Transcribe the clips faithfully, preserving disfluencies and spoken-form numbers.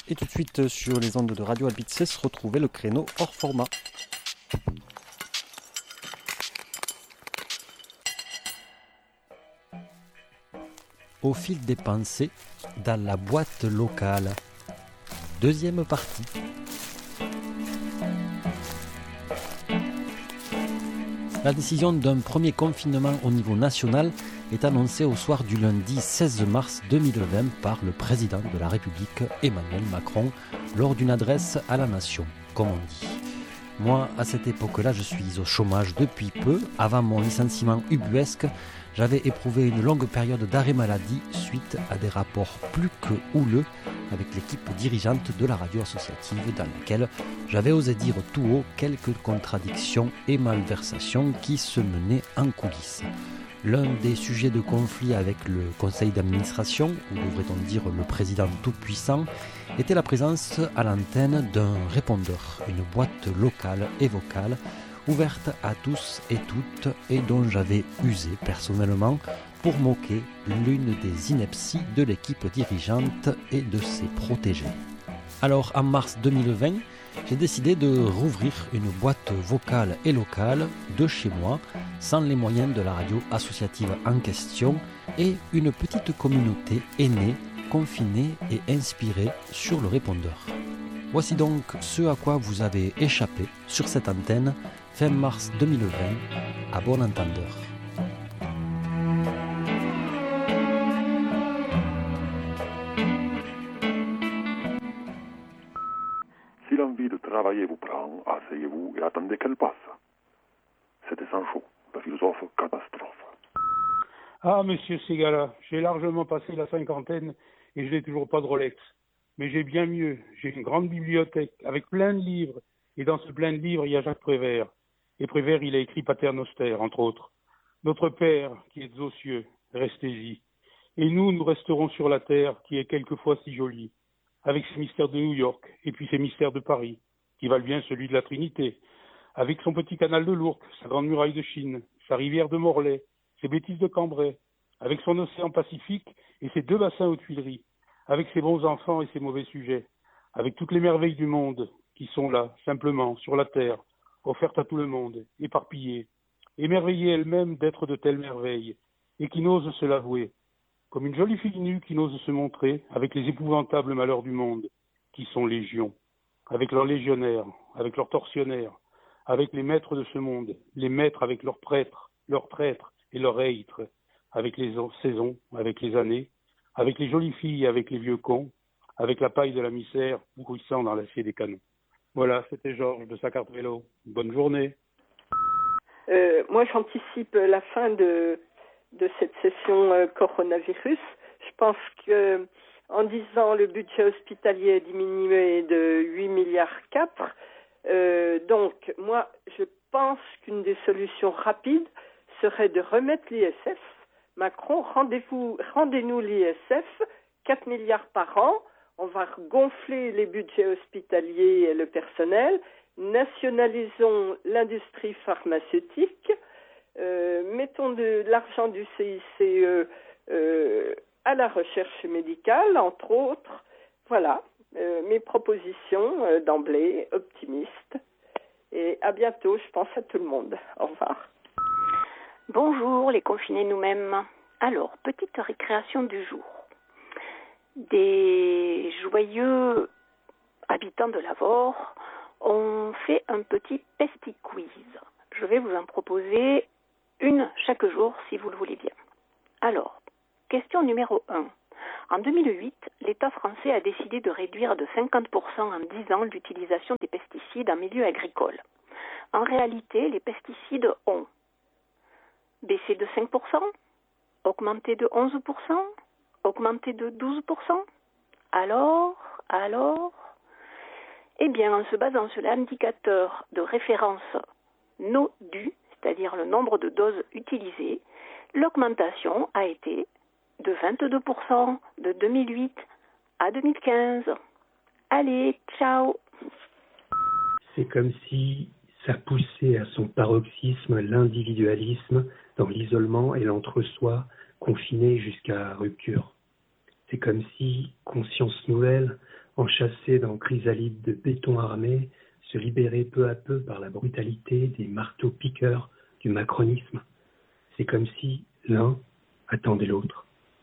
Et tout de suite sur les ondes de Radio Albice, se retrouvait le créneau hors format. Au fil des pensées, dans la boîte locale. Deuxième partie. La décision d'un premier confinement au niveau national est annoncée au soir du lundi seize mars deux mille vingt par le président de la République, Emmanuel Macron, lors d'une adresse à la nation, comme on dit. Moi, à cette époque-là, je suis au chômage depuis peu. Avant mon licenciement ubuesque, j'avais éprouvé une longue période d'arrêt maladie suite à des rapports plus que houleux avec l'équipe dirigeante de la radio associative dans laquelle j'avais osé dire tout haut quelques contradictions et malversations qui se menaient en coulisses. L'un des sujets de conflit avec le conseil d'administration, ou devrait-on dire le président tout-puissant, était la présence à l'antenne d'un répondeur, une boîte locale et vocale, ouverte à tous et toutes et dont j'avais usé personnellement pour moquer l'une des inepties de l'équipe dirigeante et de ses protégés. Alors en mars deux mille vingt, j'ai décidé de rouvrir une boîte vocale et locale de chez moi, sans les moyens de la radio associative en question, et une petite communauté est née, confinée et inspirée sur le répondeur. Voici donc ce à quoi vous avez échappé sur cette antenne fin mars deux mille vingt, à bon entendeur. Si l'envie de travailler vous prend, asseyez-vous et attendez qu'elle passe. C'était Sancho, le philosophe catastrophe. Ah, monsieur Ségala, j'ai largement passé la cinquantaine et je n'ai toujours pas de Rolex. Mais j'ai bien mieux, j'ai une grande bibliothèque avec plein de livres. Et dans ce plein de livres, il y a Jacques Prévert. Et Prévert, il a écrit Pater Noster, entre autres. Notre Père, qui êtes aux cieux, restez-y. Et nous, nous resterons sur la terre, qui est quelquefois si jolie, avec ses mystères de New York, et puis ses mystères de Paris, qui valent bien celui de la Trinité, avec son petit canal de l'Ourcq, sa grande muraille de Chine, sa rivière de Morlaix, ses bêtises de Cambrai, avec son océan Pacifique et ses deux bassins aux Tuileries, avec ses bons enfants et ses mauvais sujets, avec toutes les merveilles du monde qui sont là, simplement, sur la terre, offertes à tout le monde, éparpillées, émerveillées elles-mêmes d'être de telles merveilles, et qui n'osent se l'avouer, comme une jolie fille nue qui n'ose se montrer avec les épouvantables malheurs du monde, qui sont légions, avec leurs légionnaires, avec leurs tortionnaires, avec les maîtres de ce monde, les maîtres avec leurs prêtres, leurs traîtres et leurs hêtres, avec les saisons, avec les années, avec les jolies filles, avec les vieux cons, avec la paille de la misère bruissant dans l'acier des canons. Voilà, c'était Georges de sa carte vélo. Bonne journée. Euh, moi, j'anticipe la fin de, de cette session euh, coronavirus. Je pense que en disant le budget hospitalier est diminué de huit virgule quatre milliards, euh, donc moi, je pense qu'une des solutions rapides serait de remettre l'I S F. Macron, rendez-vous, rendez-nous l'I S F, quatre milliards par an. On va gonfler les budgets hospitaliers et le personnel, nationalisons l'industrie pharmaceutique, euh, mettons de l'argent du C I C E euh, à la recherche médicale, entre autres. Voilà, euh, mes propositions euh, d'emblée, optimistes. Et à bientôt, je pense à tout le monde. Au revoir. Bonjour, les confinés nous-mêmes. Alors, petite récréation du jour. Des joyeux habitants de Lavore ont fait un petit pesti-quiz. Je vais vous en proposer une chaque jour si vous le voulez bien. Alors, question numéro un. En deux mille huit, l'État français a décidé de réduire de cinquante pour cent en dix ans l'utilisation des pesticides en milieu agricole. En réalité, les pesticides ont baissé de cinq pour cent, augmenté de onze pour cent, augmenté de douze pour cent. Alors, alors, eh bien, en se basant sur l'indicateur de référence N O D U, c'est-à-dire le nombre de doses utilisées, l'augmentation a été de vingt-deux pour cent de deux mille huit à deux mille quinze. Allez, ciao. C'est comme si ça poussait à son paroxysme l'individualisme dans l'isolement et l'entre-soi confiné jusqu'à rupture. C'est comme si Conscience Nouvelle enchâssés dans chrysalides de béton armé, se libérer peu à peu par la brutalité des marteaux-piqueurs du macronisme. C'est comme si l'un attendait l'autre.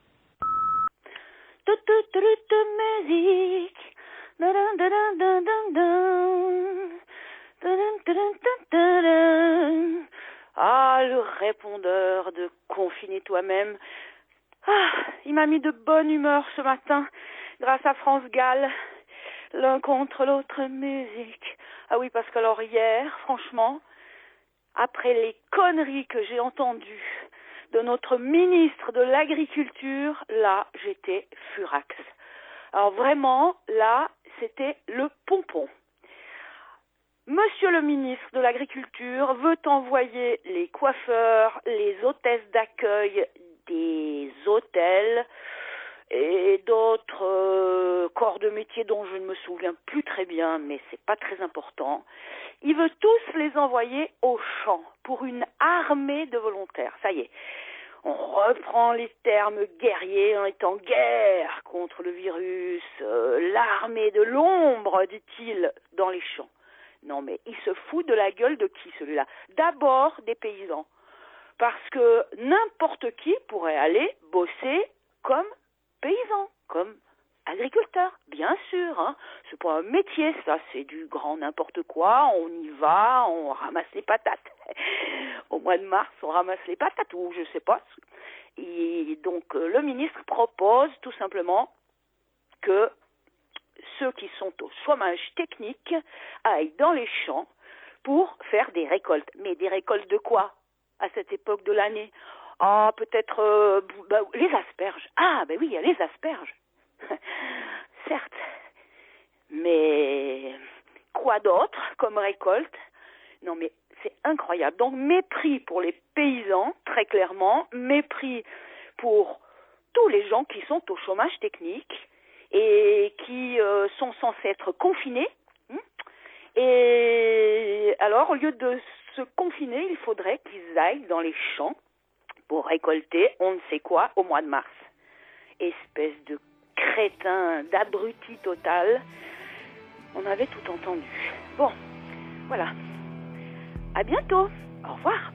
Ah, le répondeur de Confiner toi-même. Ah, il m'a mis de bonne humeur ce matin, grâce à France Gall. L'un contre l'autre musique. Ah oui, parce que alors hier, franchement, après les conneries que j'ai entendues de notre ministre de l'Agriculture, là, j'étais furax. Alors vraiment, là, c'était le pompon. Monsieur le ministre de l'Agriculture veut envoyer les coiffeurs, les hôtesses d'accueil des hôtels et d'autres euh, corps de métier dont je ne me souviens plus très bien, mais c'est pas très important. Il veut tous les envoyer au champ pour une armée de volontaires. Ça y est, on reprend les termes guerriers, on est en guerre contre le virus, euh, l'armée de l'ombre, dit-il, dans les champs. Non mais il se fout de la gueule de qui celui-là? D'abord des paysans. Parce que n'importe qui pourrait aller bosser comme paysan, comme agriculteur, bien sûr. Hein. C'est pas un métier, ça, c'est du grand n'importe quoi. On y va, on ramasse les patates. Au mois de mars, on ramasse les patates, ou je sais pas. Et donc, le ministre propose tout simplement que ceux qui sont au chômage technique aillent dans les champs pour faire des récoltes. Mais des récoltes de quoi à cette époque de l'année? Ah, peut-être euh, bah, les asperges. Ah, ben oui, il y a les asperges. Certes. Mais quoi d'autre comme récolte? Non, mais c'est incroyable. Donc, mépris pour les paysans, très clairement. Mépris pour tous les gens qui sont au chômage technique et qui euh, sont censés être confinés. Et alors, au lieu de se confiner, il faudrait qu'ils aillent dans les champs pour récolter on ne sait quoi au mois de mars. Espèce de crétin, d'abruti total. On avait tout entendu. Bon, voilà. À bientôt. Au revoir.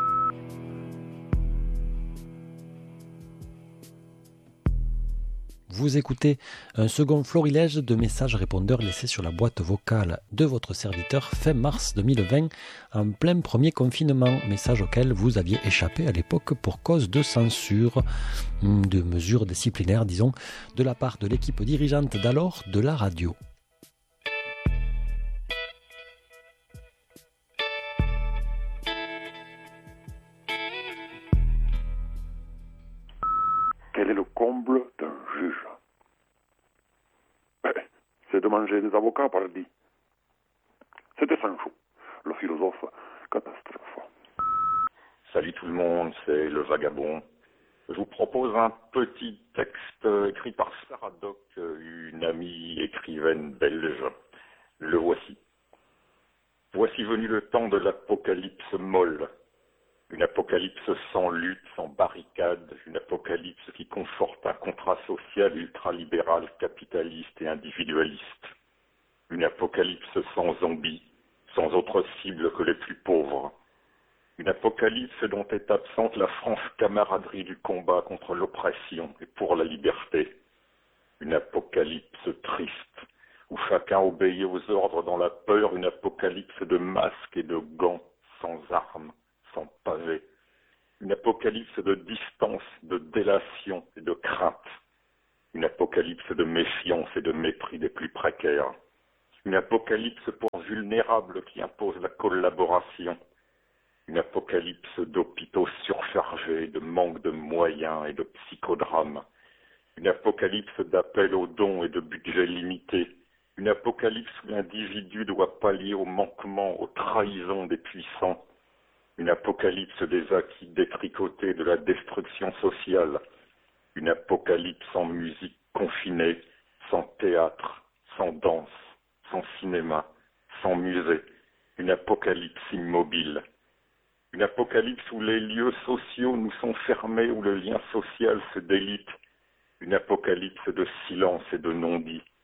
Vous écoutez un second florilège de messages répondeurs laissés sur la boîte vocale de votre serviteur fin mars deux mille vingt, en plein premier confinement, message auquel vous aviez échappé à l'époque pour cause de censure, de mesures disciplinaires, disons, de la part de l'équipe dirigeante d'alors de la radio. Quel est le comble d'un juge? Ben, c'est de manger des avocats, pardi. C'était Sancho, le philosophe catastrophe. Salut tout le monde, c'est le Vagabond. Je vous propose un petit texte écrit par Sarah Doc, une amie écrivaine belge. Le voici. Voici venu le temps de l'apocalypse molle. Une apocalypse sans lutte, sans barricade, une apocalypse qui conforte un contrat social ultralibéral, capitaliste et individualiste. Une apocalypse sans zombies, sans autre cible que les plus pauvres. Une apocalypse dont est absente la franche camaraderie du combat contre l'oppression et pour la liberté. Une apocalypse triste, où chacun obéit aux ordres dans la peur, une apocalypse de masques et de gants, sans armes, sans pavé, une apocalypse de distance, de délation et de crainte, une apocalypse de méfiance et de mépris des plus précaires, une apocalypse pour vulnérables qui impose la collaboration, une apocalypse d'hôpitaux surchargés, de manque de moyens et de psychodrames, une apocalypse d'appels aux dons et de budgets limités, une apocalypse où l'individu doit pallier aux manquements, aux trahisons des puissants, une apocalypse des acquis détricotés de la destruction sociale, une apocalypse sans musique confinée, sans théâtre, sans danse, sans cinéma, sans musée, une apocalypse immobile, une apocalypse où les lieux sociaux nous sont fermés, où le lien social se délite, une apocalypse de silence et de non-dit,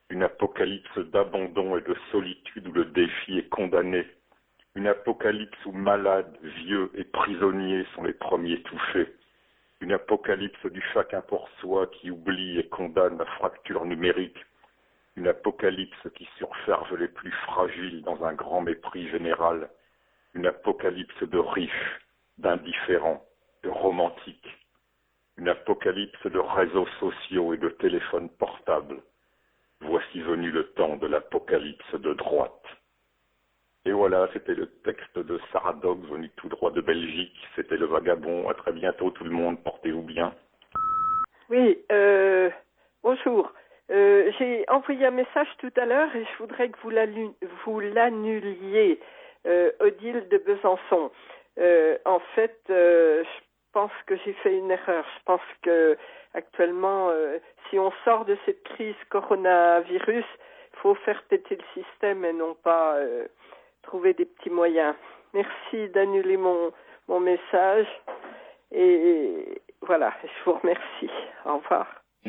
Une apocalypse d'abandon et de solitude où le défi est condamné. Une apocalypse où malades, vieux et prisonniers sont les premiers touchés. Une apocalypse du chacun pour soi qui oublie et condamne la fracture numérique. Une apocalypse qui surcharge les plus fragiles dans un grand mépris général. Une apocalypse de riches, d'indifférents, de romantiques. Une apocalypse de réseaux sociaux et de téléphones portables. Voici venu le temps de l'apocalypse de droite. Et voilà, c'était le texte de Sarah Dog, venu tout droit de Belgique. C'était Le Vagabond. À très bientôt tout le monde, portez-vous bien. Oui, euh, bonjour. Euh, j'ai envoyé un message tout à l'heure et je voudrais que vous l'annuliez, euh, Odile de Besançon. Euh, en fait, euh, je pense que j'ai fait une erreur. Je pense que actuellement, euh, si on sort de cette crise coronavirus, il faut faire péter le système et non pas euh, trouver des petits moyens. Merci d'annuler mon, mon message. Et voilà, je vous remercie. Au revoir.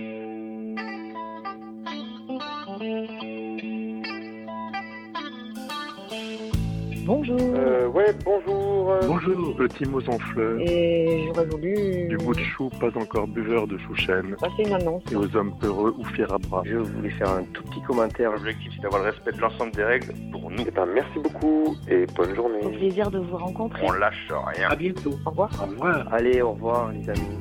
Bonjour. Euh, ouais, bonjour. Euh... Bonjour, petit mot en fleurs. Et j'aurais voulu... Du bout de chou, pas encore buveur de chou-chêne. Passer une annonce. Et aux hommes peureux ou fiers à bras. Je voulais faire un tout petit commentaire. L'objectif, c'est d'avoir le respect de l'ensemble des règles pour nous. Eh ben, merci beaucoup et bonne journée. Au plaisir de vous rencontrer. On lâche rien. À bientôt. Au revoir. Au revoir. Allez, au revoir les amis.